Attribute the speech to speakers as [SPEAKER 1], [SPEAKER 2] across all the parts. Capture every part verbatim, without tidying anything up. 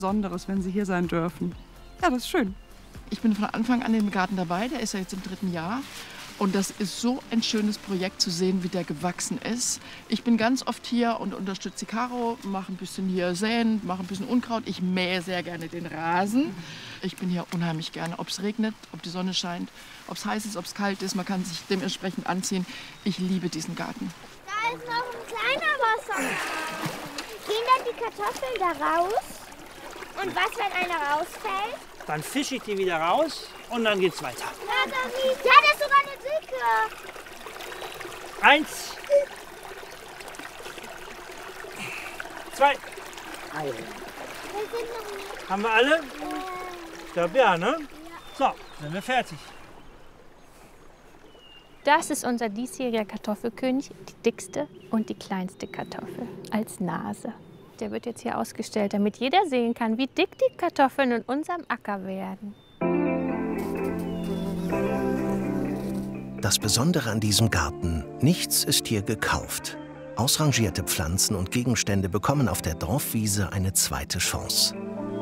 [SPEAKER 1] Besonderes, wenn Sie hier sein dürfen. Ja, das ist schön.
[SPEAKER 2] Ich bin von Anfang an im Garten dabei, der ist ja jetzt im dritten Jahr. Und das ist so ein schönes Projekt zu sehen, wie der gewachsen ist. Ich bin ganz oft hier und unterstütze die Caro, mache ein bisschen hier Säen, mache ein bisschen Unkraut. Ich mähe sehr gerne den Rasen. Ich bin hier unheimlich gerne, ob es regnet, ob die Sonne scheint, ob es heiß ist, ob es kalt ist. Man kann sich dementsprechend anziehen. Ich liebe diesen Garten.
[SPEAKER 3] Da ist noch ein kleiner Wasser. Gehen dann die Kartoffeln da raus? Und was, wenn einer rausfällt?
[SPEAKER 4] Dann fische ich die wieder raus und dann geht's weiter.
[SPEAKER 3] Ja, das ist sogar eine dicke.
[SPEAKER 4] Eins. Zwei. Haben wir alle? Ich glaube ja, ne? So, sind wir fertig.
[SPEAKER 5] Das ist unser diesjähriger Kartoffelkönig, die dickste und die kleinste Kartoffel als Nase. Der wird jetzt hier ausgestellt, damit jeder sehen kann, wie dick die Kartoffeln in unserem Acker werden.
[SPEAKER 6] Das Besondere an diesem Garten: nichts ist hier gekauft. Ausrangierte Pflanzen und Gegenstände bekommen auf der Dorfwiese eine zweite Chance.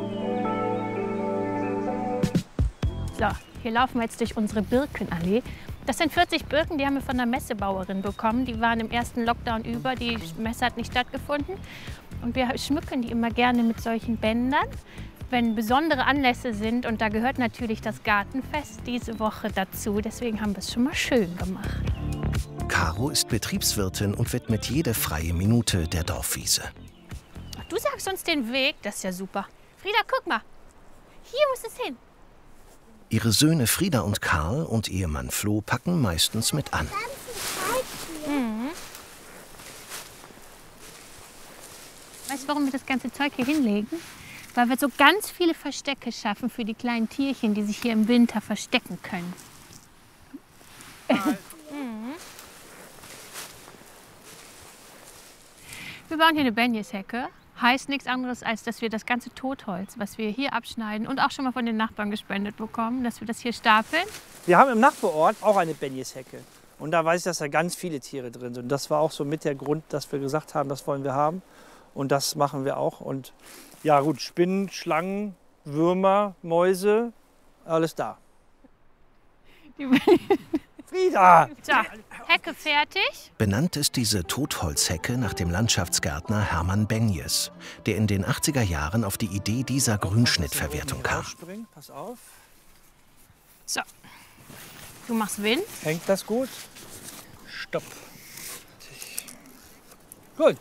[SPEAKER 5] So, hier laufen wir jetzt durch unsere Birkenallee. Das sind vierzig Birken, die haben wir von einer Messebauerin bekommen. Die waren im ersten Lockdown über, die Messe hat nicht stattgefunden. Und wir schmücken die immer gerne mit solchen Bändern, wenn besondere Anlässe sind. Und da gehört natürlich das Gartenfest diese Woche dazu. Deswegen haben wir es schon mal schön gemacht.
[SPEAKER 6] Caro ist Betriebswirtin und widmet jede freie Minute der Dorfwiese.
[SPEAKER 5] Ach, du sagst uns den Weg, das ist ja super. Frieda, guck mal, hier muss es hin.
[SPEAKER 6] Ihre Söhne Frieda und Karl und Ehemann Flo packen meistens mit an.
[SPEAKER 5] Mhm. Weißt du, warum wir das ganze Zeug hier hinlegen? Weil wir so ganz viele Verstecke schaffen für die kleinen Tierchen, die sich hier im Winter verstecken können. Mhm. Wir bauen hier eine Benjeshecke. Heißt nichts anderes, als dass wir das ganze Totholz, was wir hier abschneiden und auch schon mal von den Nachbarn gespendet bekommen, dass wir das hier stapeln.
[SPEAKER 4] Wir haben im Nachbarort auch eine Benjeshecke. Und da weiß ich, dass da ganz viele Tiere drin sind. Und das war auch so mit der Grund, dass wir gesagt haben, das wollen wir haben. Und das machen wir auch. Und ja gut, Spinnen, Schlangen, Würmer, Mäuse, alles da. Frieda!
[SPEAKER 5] So, Hecke fertig.
[SPEAKER 6] Benannt ist diese Totholzhecke nach dem Landschaftsgärtner Hermann Benjes, der in den achtziger Jahren auf die Idee dieser Grünschnittverwertung kam.
[SPEAKER 4] Pass auf.
[SPEAKER 5] So, du machst Wind.
[SPEAKER 4] Hängt das gut? Stopp. Gut.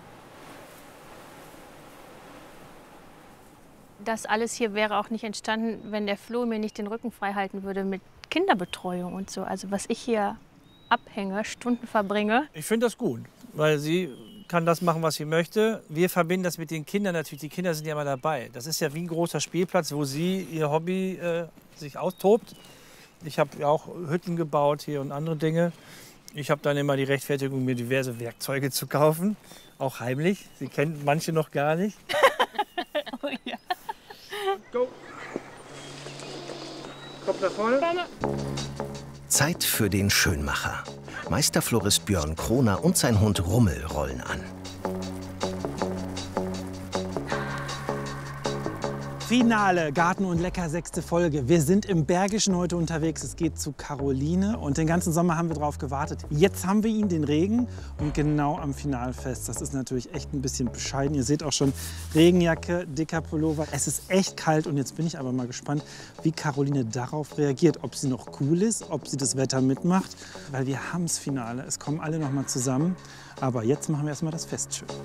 [SPEAKER 5] Das alles hier wäre auch nicht entstanden, wenn der Flo mir nicht den Rücken frei halten würde mit Kinderbetreuung und so. Also was ich hier abhänge, Stunden verbringe.
[SPEAKER 4] Ich finde das gut, weil sie kann das machen, was sie möchte. Wir verbinden das mit den Kindern natürlich. Die Kinder sind ja immer dabei. Das ist ja wie ein großer Spielplatz, wo sie ihr Hobby äh, sich austobt. Ich habe ja auch Hütten gebaut hier und andere Dinge. Ich habe dann immer die Rechtfertigung, mir diverse Werkzeuge zu kaufen. Auch heimlich. Sie kennen manche noch gar nicht.
[SPEAKER 5] Oh ja.
[SPEAKER 4] Go. Kopf nach vorne.
[SPEAKER 6] Zeit für den Schönmacher. Meisterflorist Björn Kroner und sein Hund Rummel rollen an.
[SPEAKER 7] Finale, Garten und Lecker, sechste Folge. Wir sind im Bergischen heute unterwegs. Es geht zu Caroline und den ganzen Sommer haben wir drauf gewartet. Jetzt haben wir ihn, den Regen, und genau am Finalfest. Das ist natürlich echt ein bisschen bescheiden. Ihr seht auch schon Regenjacke, dicker Pullover. Es ist echt kalt und jetzt bin ich aber mal gespannt, wie Caroline darauf reagiert. Ob sie noch cool ist, ob sie das Wetter mitmacht, weil wir haben das Finale. Es kommen alle noch mal zusammen. Aber jetzt machen wir erst mal das Fest schön.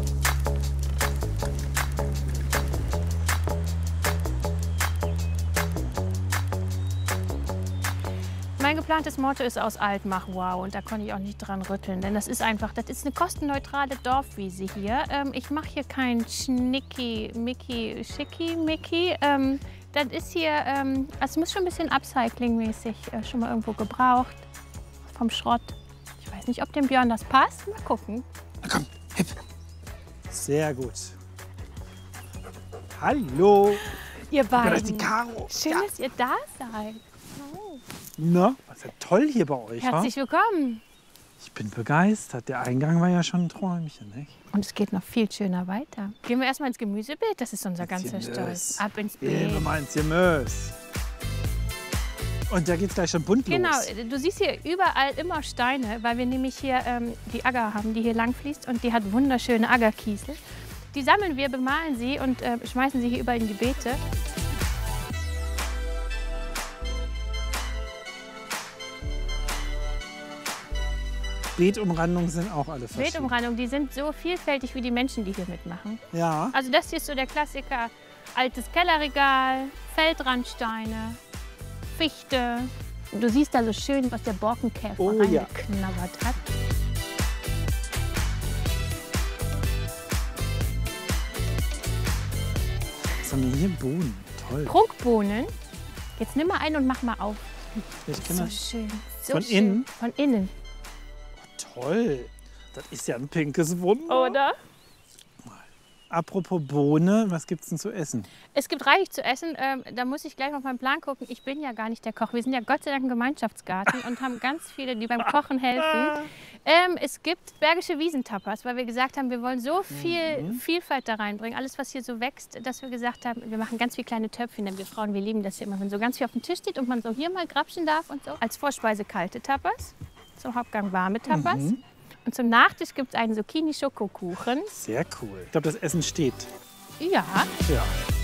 [SPEAKER 5] Mein geplantes Motto ist aus alt, mach wow. Und da konnte ich auch nicht dran rütteln. Denn das ist einfach, das ist eine kostenneutrale Dorfwiese hier. Ähm, ich mache hier kein Schnicki, Mickey, Schicki, Mickey. Ähm, das ist hier, ähm, also es muss schon ein bisschen Upcycling-mäßig äh, schon mal irgendwo gebraucht. Vom Schrott. Ich weiß nicht, ob dem Björn das passt. Mal gucken.
[SPEAKER 7] Na komm, hip. Sehr gut. Hallo.
[SPEAKER 5] Ihr beiden.
[SPEAKER 7] Ja, das ist die Caro.
[SPEAKER 5] Schön,
[SPEAKER 7] Ja.
[SPEAKER 5] dass ihr da seid. Oh.
[SPEAKER 7] Na, was ist ja toll hier bei euch.
[SPEAKER 5] Herzlich willkommen.
[SPEAKER 7] Ich bin begeistert. Der Eingang war ja schon ein Träumchen, nicht?
[SPEAKER 5] Und es geht noch viel schöner weiter. Gehen wir erstmal ins Gemüsebeet. Das ist unser ganzer
[SPEAKER 7] Gemüse.
[SPEAKER 5] Stolz. Ab ins
[SPEAKER 7] Gehen wir
[SPEAKER 5] Beet.
[SPEAKER 7] mal ins Gemüse. Und da geht's gleich schon bunt
[SPEAKER 5] Genau,
[SPEAKER 7] los.
[SPEAKER 5] du siehst hier überall immer Steine, weil wir nämlich hier ähm, die Agger haben, die hier lang fließt und die hat wunderschöne Aggerkiesel. Die sammeln wir, bemalen sie und äh, schmeißen sie hier überall in die Beete.
[SPEAKER 7] Beetumrandungen sind auch alle verschieden.
[SPEAKER 5] Beetumrandungen, die sind so vielfältig wie die Menschen, die hier mitmachen.
[SPEAKER 7] Ja.
[SPEAKER 5] Also das hier ist so der Klassiker. Altes Kellerregal, Feldrandsteine, Fichte. Du siehst da so schön, was der Borkenkäfer
[SPEAKER 7] Oh, ja.
[SPEAKER 5] reingeknabbert hat.
[SPEAKER 7] Was haben wir hier? Bohnen. Toll.
[SPEAKER 5] Prunkbohnen. Jetzt nimm mal einen und mach mal auf.
[SPEAKER 7] Ich kenn
[SPEAKER 5] So
[SPEAKER 7] das.
[SPEAKER 5] schön. So
[SPEAKER 7] Von
[SPEAKER 5] schön.
[SPEAKER 7] innen?
[SPEAKER 5] Von innen.
[SPEAKER 7] Toll. Das ist ja ein pinkes Wunder.
[SPEAKER 5] Oder?
[SPEAKER 7] Apropos Bohne, was gibt's denn zu essen?
[SPEAKER 5] Es gibt reichlich zu essen. Ähm, da muss ich gleich auf meinen Plan gucken. Ich bin ja gar nicht der Koch. Wir sind ja Gott sei Dank ein Gemeinschaftsgarten und haben ganz viele, die beim Kochen helfen. Ähm, es gibt bergische Wiesentapas, weil wir gesagt haben, wir wollen so viel
[SPEAKER 7] Mhm.
[SPEAKER 5] Vielfalt da reinbringen. Alles, was hier so wächst, dass wir gesagt haben, wir machen ganz viele kleine Töpfchen. Denn wir Frauen, wir lieben das ja immer, wenn so ganz viel auf dem Tisch steht und man so hier mal grapschen darf und so. Als Vorspeise kalte Tapas, zum Hauptgang warme Tapas.
[SPEAKER 7] Mhm.
[SPEAKER 5] Und zum Nachtisch gibt es einen Zucchini-Schokokuchen.
[SPEAKER 7] Sehr cool. Ich glaube, das Essen steht.
[SPEAKER 5] Ja,
[SPEAKER 7] Ja.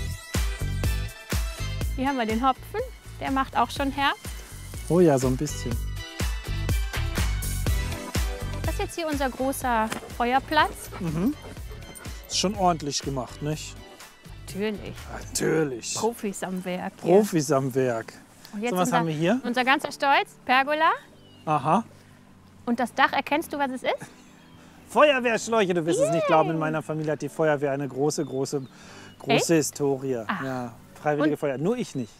[SPEAKER 5] hier haben wir den Hopfen. Der macht auch schon Herbst.
[SPEAKER 7] Oh ja, so ein bisschen.
[SPEAKER 5] Das ist jetzt hier unser großer Feuerplatz.
[SPEAKER 7] Ist schon ordentlich gemacht, nicht?
[SPEAKER 5] Natürlich.
[SPEAKER 7] Natürlich.
[SPEAKER 5] Profis am Werk. Hier.
[SPEAKER 7] Profis am Werk.
[SPEAKER 5] Und jetzt
[SPEAKER 7] So, was
[SPEAKER 5] unser,
[SPEAKER 7] haben wir hier?
[SPEAKER 5] Unser ganzer Stolz, Pergola.
[SPEAKER 7] Aha.
[SPEAKER 5] Und das Dach, erkennst du, was es ist?
[SPEAKER 7] Feuerwehrschläuche, du wirst es nicht glauben. In meiner Familie hat die Feuerwehr eine große, große, große
[SPEAKER 5] Echt?
[SPEAKER 7] Historie.
[SPEAKER 5] Ah.
[SPEAKER 7] Ja, Freiwillige
[SPEAKER 5] Und-
[SPEAKER 7] Feuerwehr. Nur ich nicht.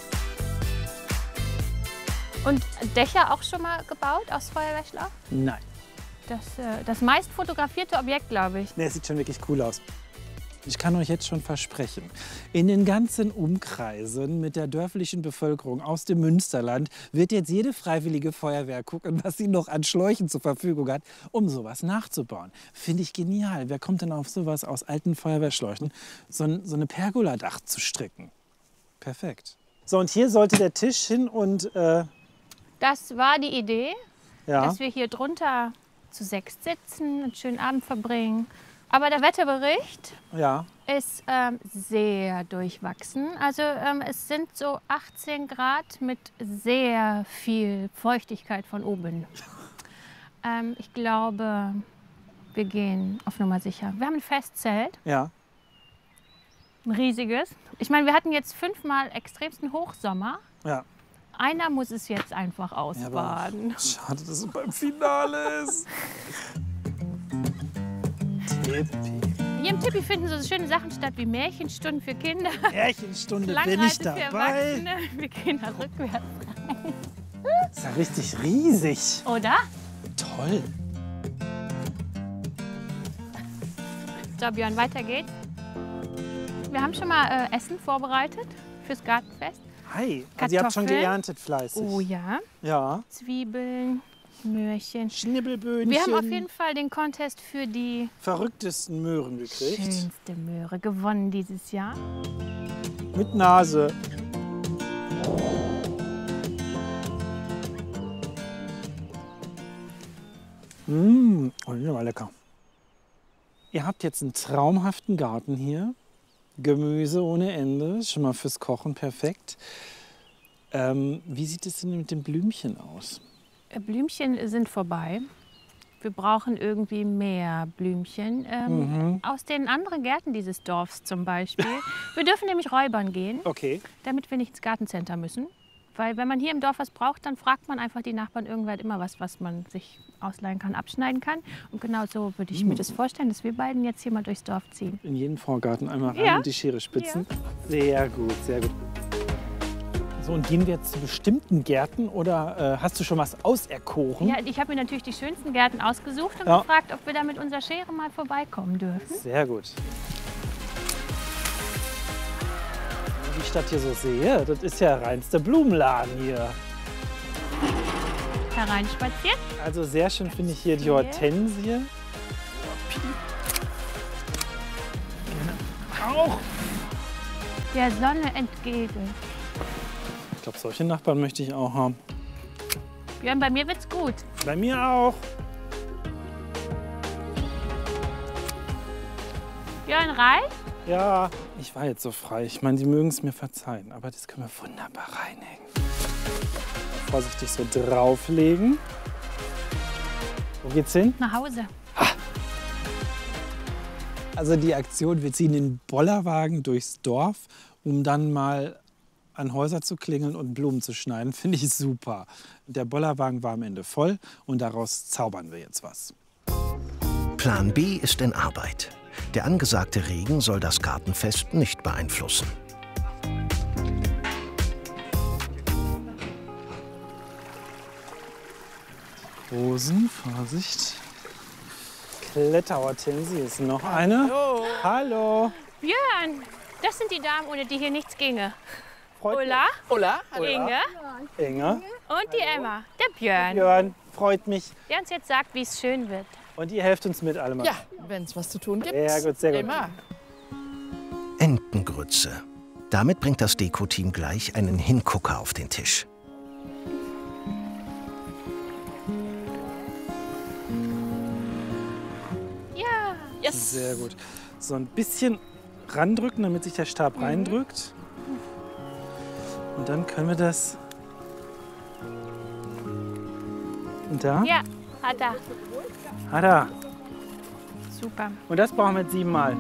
[SPEAKER 5] Und Dächer auch schon mal gebaut aus Feuerwehrschlauch?
[SPEAKER 7] Nein.
[SPEAKER 5] Das, äh, das meist fotografierte Objekt, glaube ich.
[SPEAKER 7] Nee, es sieht schon wirklich cool aus. Ich kann euch jetzt schon versprechen, in den ganzen Umkreisen mit der dörflichen Bevölkerung aus dem Münsterland wird jetzt jede freiwillige Feuerwehr gucken, was sie noch an Schläuchen zur Verfügung hat, um sowas nachzubauen. Finde ich genial. Wer kommt denn auf sowas aus alten Feuerwehrschläuchen, so, ein, so eine Pergoladach zu stricken? Perfekt. So, und hier sollte der Tisch hin und äh,
[SPEAKER 5] Das war die Idee,
[SPEAKER 7] ja.
[SPEAKER 5] dass wir hier drunter zu sechs sitzen, einen schönen Abend verbringen. Aber der Wetterbericht
[SPEAKER 7] Ja.
[SPEAKER 5] ist ähm, sehr durchwachsen. Also ähm, es sind so achtzehn Grad mit sehr viel Feuchtigkeit von oben. ähm, ich glaube, wir gehen auf Nummer sicher. Wir haben ein Festzelt,
[SPEAKER 7] Ja.
[SPEAKER 5] ein riesiges. Ich meine, wir hatten jetzt fünfmal extremsten Hochsommer.
[SPEAKER 7] Ja.
[SPEAKER 5] Einer muss es jetzt einfach
[SPEAKER 7] Ja, aber
[SPEAKER 5] ausbaden.
[SPEAKER 7] schade, dass es beim Finale ist. Tippi.
[SPEAKER 5] Hier im Tippi finden so schöne Sachen statt wie Märchenstunden für Kinder,
[SPEAKER 7] Märchenstunde bin ich
[SPEAKER 5] Langreise für
[SPEAKER 7] dabei.
[SPEAKER 5] Erwachsene. Wir gehen da rückwärts.
[SPEAKER 7] Ist ja richtig riesig.
[SPEAKER 5] Oder?
[SPEAKER 7] Toll.
[SPEAKER 5] So, Björn, weiter geht's. Wir haben schon mal äh, Essen vorbereitet fürs Gartenfest.
[SPEAKER 7] Hi. Also ihr habt schon
[SPEAKER 5] Kartoffeln.
[SPEAKER 7] geerntet fleißig.
[SPEAKER 5] Oh ja.
[SPEAKER 7] Ja.
[SPEAKER 5] Zwiebeln, Möhrchen.
[SPEAKER 7] Schnibbelböhnchen.
[SPEAKER 5] Wir haben auf jeden Fall den Contest für die
[SPEAKER 7] verrücktesten Möhren gekriegt.
[SPEAKER 5] schönste Möhre gewonnen dieses Jahr.
[SPEAKER 7] Mit Nase. Mmh, oh, die sind aber lecker. Ihr habt jetzt einen traumhaften Garten hier. Gemüse ohne Ende, schon mal fürs Kochen perfekt. Ähm, wie sieht es denn mit den Blümchen aus?
[SPEAKER 5] Äh, Blümchen sind vorbei. Wir brauchen irgendwie mehr Blümchen. Ähm, Aus den anderen Gärten dieses Dorfs zum Beispiel. Wir dürfen nämlich räubern gehen,
[SPEAKER 7] Okay.
[SPEAKER 5] damit wir nicht ins Gartencenter müssen. Weil wenn man hier im Dorf was braucht, dann fragt man einfach die Nachbarn. Irgendwer hat immer was, was man sich ausleihen kann, abschneiden kann. Und genau so würde ich mir das vorstellen, dass wir beiden jetzt hier mal durchs Dorf ziehen.
[SPEAKER 7] In jeden Vorgarten einmal rein
[SPEAKER 5] Ja.
[SPEAKER 7] und die Schere spitzen. Sehr gut, sehr gut. So, und gehen wir jetzt zu bestimmten Gärten oder äh, hast du schon was auserkoren?
[SPEAKER 5] Ja, ich habe mir natürlich die schönsten Gärten ausgesucht und
[SPEAKER 7] Ja.
[SPEAKER 5] gefragt, ob wir da mit unserer Schere mal vorbeikommen dürfen.
[SPEAKER 7] Sehr gut. Wie ich das hier so sehe, das ist ja reinster Blumenladen hier.
[SPEAKER 5] hereinspaziert.
[SPEAKER 7] Also sehr schön finde ich hier die Hortensie. Auch.
[SPEAKER 5] Der Sonne entgegen.
[SPEAKER 7] Ich glaube, solche Nachbarn möchte ich auch haben.
[SPEAKER 5] Björn, bei mir wird's gut.
[SPEAKER 7] Bei mir auch.
[SPEAKER 5] Björn, reicht?
[SPEAKER 7] Ja, ich war jetzt so frei. Ich meine, Sie mögen es mir verzeihen, aber das können wir wunderbar reinhängen. Vorsichtig so drauflegen. Wo geht's hin?
[SPEAKER 5] Nach Hause.
[SPEAKER 7] Also die Aktion, wir ziehen den Bollerwagen durchs Dorf, um dann mal an Häuser zu klingeln und Blumen zu schneiden, finde ich super. Der Bollerwagen war am Ende voll und daraus zaubern wir jetzt was.
[SPEAKER 6] Plan B ist in Arbeit. Der angesagte Regen soll das Gartenfest nicht beeinflussen.
[SPEAKER 7] Rosen, Vorsicht. Kletterhortensie ist noch eine. Hallo. Hallo.
[SPEAKER 5] Björn, das sind die Damen, ohne die hier nichts ginge.
[SPEAKER 7] Freut
[SPEAKER 5] Ulla,
[SPEAKER 2] Hola.
[SPEAKER 5] Inge
[SPEAKER 7] mich. Inge.
[SPEAKER 5] und die Emma. Der Björn,
[SPEAKER 7] Björn, freut mich.
[SPEAKER 5] der uns jetzt sagt, wie es schön wird.
[SPEAKER 7] Und ihr helft uns mit allem.
[SPEAKER 2] Ja, wenn es was zu tun gibt.
[SPEAKER 7] Sehr gut, sehr gut.
[SPEAKER 2] Immer.
[SPEAKER 6] Entengrütze. Damit bringt das Deko-Team gleich einen Hingucker auf den Tisch.
[SPEAKER 5] Ja,
[SPEAKER 2] Yes.
[SPEAKER 7] Sehr gut. So ein bisschen randrücken, damit sich der Stab
[SPEAKER 5] Mhm.
[SPEAKER 7] reindrückt. Und dann können wir das. Und da?
[SPEAKER 5] ja, hat er.
[SPEAKER 7] Ah, da.
[SPEAKER 5] Super.
[SPEAKER 7] Und das brauchen wir jetzt siebenmal.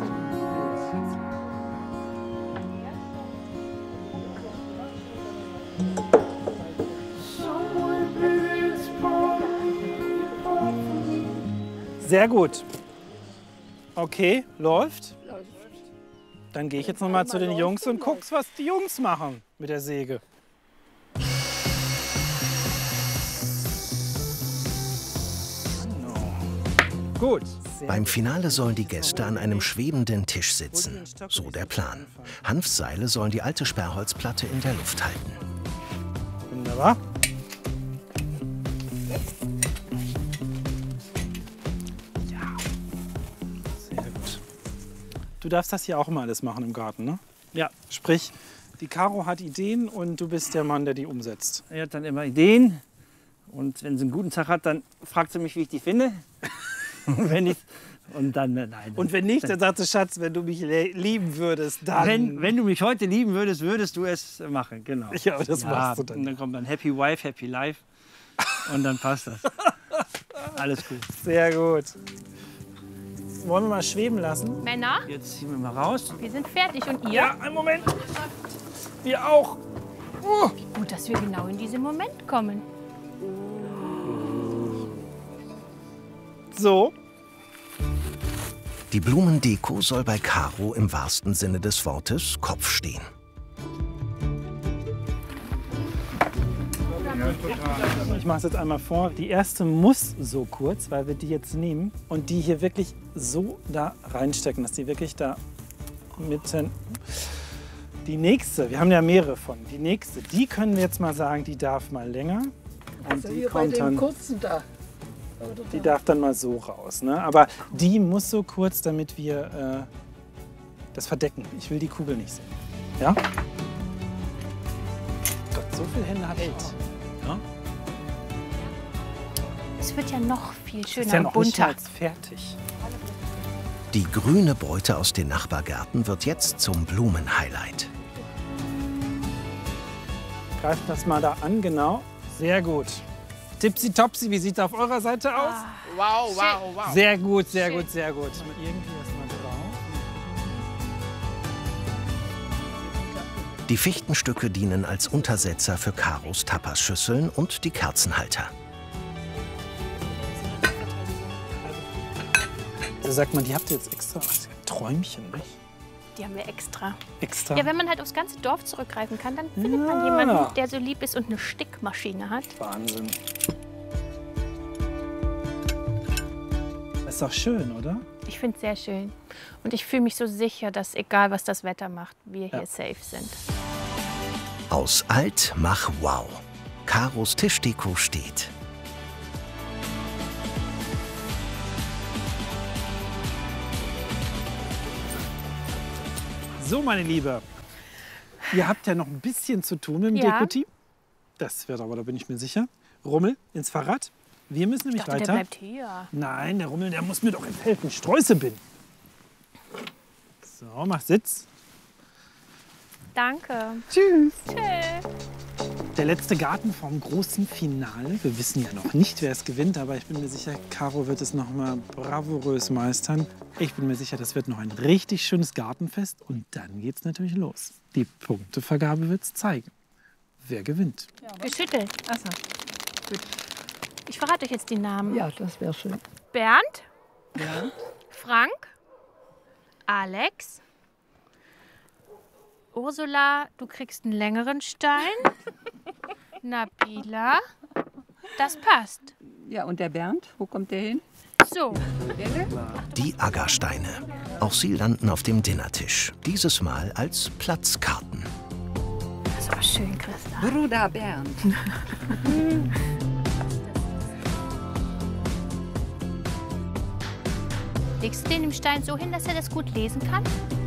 [SPEAKER 7] Sehr gut. Okay, läuft. Dann gehe ich jetzt noch mal zu den Jungs und guck's, was die Jungs machen mit der Säge. Gut.
[SPEAKER 6] Beim Finale sollen die Gäste an einem schwebenden Tisch sitzen. So der Plan. Hanfseile sollen die alte Sperrholzplatte in der Luft halten.
[SPEAKER 7] Wunderbar. Ja. Sehr gut. Du darfst das hier auch immer alles machen im Garten, ne? Ja. Sprich, die Caro hat Ideen und du bist der Mann, der die umsetzt.
[SPEAKER 4] Er hat dann immer Ideen. Und wenn sie einen guten Tag hat, dann fragt sie mich, wie ich die finde. Und wenn nicht, und dann, nein.
[SPEAKER 7] Und wenn nicht, dann sagt sie, Schatz, wenn du mich lieben würdest, dann...
[SPEAKER 4] Wenn, wenn du mich heute lieben würdest, würdest du es machen, genau.
[SPEAKER 7] Ja, aber das machst du dann.
[SPEAKER 4] Und dann kommt dann Happy Wife, Happy Life und dann passt das. Alles gut.
[SPEAKER 7] Sehr gut. Wollen wir mal schweben lassen?
[SPEAKER 5] Männer,
[SPEAKER 4] Jetzt ziehen wir mal raus.
[SPEAKER 5] wir sind fertig. Und ihr?
[SPEAKER 7] Ja, einen Moment. Wir auch.
[SPEAKER 5] Gut, dass wir genau in diesen Moment kommen.
[SPEAKER 7] So.
[SPEAKER 6] Die Blumendeko soll bei Caro im wahrsten Sinne des Wortes Kopf stehen.
[SPEAKER 7] Ich mache es jetzt einmal vor. Die erste muss so kurz, weil wir die jetzt nehmen und die hier wirklich so da reinstecken, dass die wirklich da mitten... Die nächste, wir haben ja mehrere von, die nächste, die können wir jetzt mal sagen, die darf mal länger. Und die kommt dann,
[SPEAKER 2] kurzen da.
[SPEAKER 7] die darf dann mal so raus. Ne? Aber die muss so kurz, damit wir äh, das verdecken. Ich will die Kugel nicht sehen. Ja? Gott, so viele Hände hat ich auch. Ja?
[SPEAKER 5] Es wird ja noch viel schöner
[SPEAKER 7] Ist ja
[SPEAKER 5] und
[SPEAKER 7] noch nicht
[SPEAKER 5] bunter.
[SPEAKER 7] mal fertig.
[SPEAKER 6] Die grüne Beute aus den Nachbargärten wird jetzt zum Blumenhighlight.
[SPEAKER 7] Greift das mal da an, genau. Sehr gut. Tipsy-topsy, wie sieht es auf eurer Seite aus?
[SPEAKER 2] Wow, wow, wow.
[SPEAKER 7] Sehr gut, sehr gut, sehr gut. Irgendwie erstmal drauf.
[SPEAKER 6] Die Fichtenstücke dienen als Untersetzer für Karos Tapasschüsseln und die Kerzenhalter.
[SPEAKER 7] Da sagt man, die habt ihr jetzt extra. Ach, das ist ein Träumchen, nicht?
[SPEAKER 5] Die haben wir extra.
[SPEAKER 7] Extra.
[SPEAKER 5] Ja, wenn man halt aufs ganze Dorf zurückgreifen kann, dann findet
[SPEAKER 7] Ja.
[SPEAKER 5] man jemanden, der so lieb ist und eine Stickmaschine hat.
[SPEAKER 7] Wahnsinn. Das ist doch schön, oder?
[SPEAKER 5] Ich finde es sehr schön. Und ich fühle mich so sicher, dass egal was das Wetter macht, wir hier
[SPEAKER 7] Ja.
[SPEAKER 5] safe sind.
[SPEAKER 6] Aus alt mach wow. Karos Tischdeko steht.
[SPEAKER 7] So, meine Liebe, ihr habt ja noch ein bisschen zu tun mit dem
[SPEAKER 5] Ja.
[SPEAKER 7] Dekoteam. Das wird aber, da bin ich mir sicher. Rummel ins Fahrrad. Wir müssen nämlich
[SPEAKER 5] Ich dachte,
[SPEAKER 7] weiter.
[SPEAKER 5] der bleibt hier.
[SPEAKER 7] Nein, der Rummel, der muss mir doch jetzt helfen. Ich Sträuße bin. So, mach Sitz.
[SPEAKER 5] Danke.
[SPEAKER 7] Tschüss.
[SPEAKER 5] Tschüss.
[SPEAKER 7] Der letzte Garten vom großen Finale. Wir wissen ja noch nicht, wer es gewinnt, aber ich bin mir sicher, Caro wird es noch mal bravourös meistern. Ich bin mir sicher, das wird noch ein richtig schönes Gartenfest. Und dann geht's natürlich los. Die Punktevergabe wird's zeigen. Wer gewinnt?
[SPEAKER 5] Geschüttelt.
[SPEAKER 8] Achso.
[SPEAKER 5] Ich verrate euch jetzt die Namen.
[SPEAKER 8] Ja, das wäre schön.
[SPEAKER 5] Bernd,
[SPEAKER 8] Ja.
[SPEAKER 5] Frank, Alex, Ursula, du kriegst einen längeren Stein. Nabila, das passt.
[SPEAKER 8] Ja, und der Bernd, wo kommt der hin?
[SPEAKER 5] So,
[SPEAKER 6] Die Aggersteine. Auch sie landen auf dem Dinnertisch. Dieses Mal als Platzkarten.
[SPEAKER 5] das war schön, Christa.
[SPEAKER 8] Bruder Bernd.
[SPEAKER 5] Legst du den im Stein so hin, dass er das gut lesen kann?